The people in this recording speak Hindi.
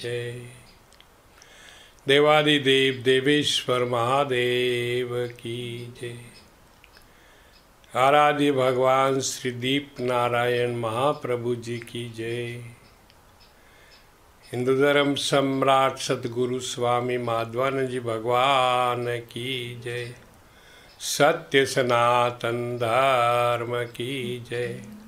जय। देवादिदेव देवेश्वर महादेव की जय। आराध्य भगवान श्री दीप नारायण महाप्रभु जी की जय। हिंदू धर्म सम्राट सदगुरु स्वामी माधवानंद जी भगवान की जय। सत्य सनातन धर्म की जय।